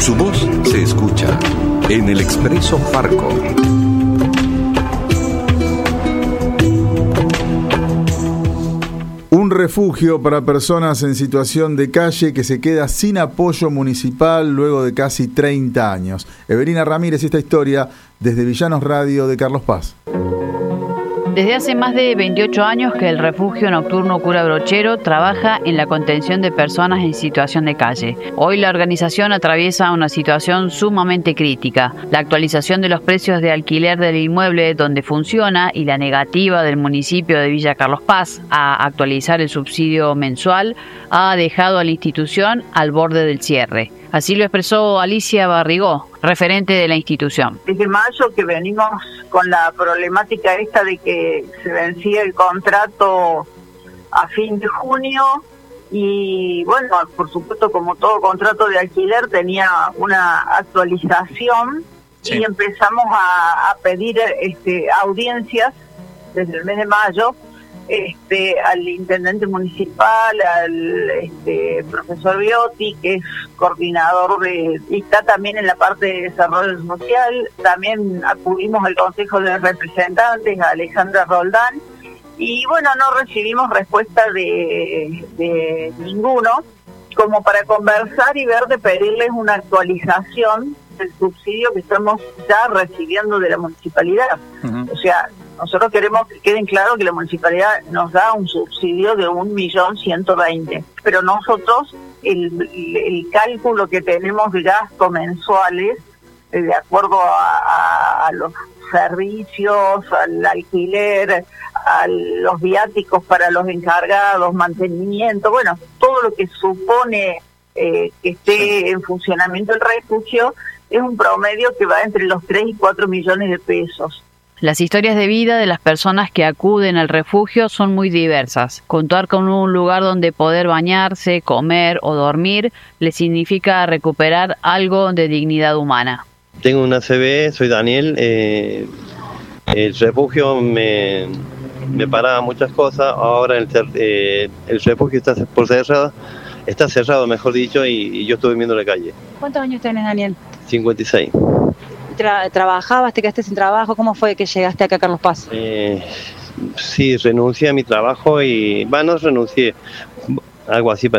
Su voz se escucha en el Expreso Farco. Un refugio para personas en situación de calle que se queda sin apoyo municipal luego de casi 30 años. Evelina Ramírez, esta historia desde Villanos Radio de Carlos Paz. Desde hace más de 28 años que el Refugio Nocturno Cura Brochero trabaja en la contención de personas en situación de calle. Hoy la organización atraviesa una situación sumamente crítica. La actualización de los precios de alquiler del inmueble donde funciona y la negativa del municipio de Villa Carlos Paz a actualizar el subsidio mensual ha dejado a la institución al borde del cierre. Así lo expresó Alicia Barrigó, referente de la institución. Desde mayo que venimos con la problemática esta de que se vencía el contrato a fin de junio y bueno, por supuesto como todo contrato de alquiler tenía una actualización. Sí. Y empezamos a pedir audiencias desde el mes de mayo al intendente municipal, al profesor Biotti, que es coordinador y está también en la parte de desarrollo social. También acudimos al Consejo de Representantes, a Alejandra Roldán, y bueno, no recibimos respuesta de ninguno, como para conversar y ver de pedirles una actualización del subsidio que estamos ya recibiendo de la municipalidad. Uh-huh. O sea, nosotros queremos que queden claro que la municipalidad nos da un subsidio de 1.120.000, pero nosotros el cálculo que tenemos de gasto mensuales, de acuerdo a los servicios, al alquiler, a los viáticos para los encargados, mantenimiento, bueno, todo lo que supone que esté en funcionamiento el refugio, es un promedio que va entre los 3 y 4 millones de pesos. Las historias de vida de las personas que acuden al refugio son muy diversas. Contar con un lugar donde poder bañarse, comer o dormir les significa recuperar algo de dignidad humana. Tengo una CB, soy Daniel. El refugio me paraba muchas cosas. Ahora el refugio está cerrado, mejor dicho, y yo estoy viviendo en la calle. ¿Cuántos años tenés, Daniel? 56. ¿Trabajabas? ¿Te quedaste sin trabajo? ¿Cómo fue que llegaste acá a Carlos Paz? Sí, renuncié a mi trabajo y, no renuncié, algo así